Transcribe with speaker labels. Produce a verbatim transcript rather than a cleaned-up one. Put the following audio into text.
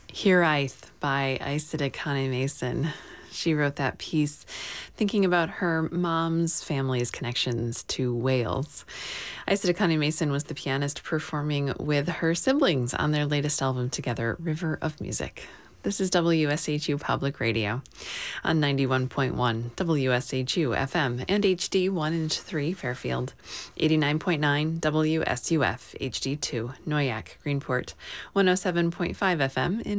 Speaker 1: Here Ith by Isida Connie Mason. She wrote that piece thinking about her mom's family's connections to Wales. Isida Connie Mason was the pianist performing with her siblings on their latest album together, River of Music. This is W S H U Public Radio on ninety-one point one W S H U F M and H D one and three Fairfield, eighty-nine point nine W S U F H D two Noyak Greenport, one oh seven point five F M in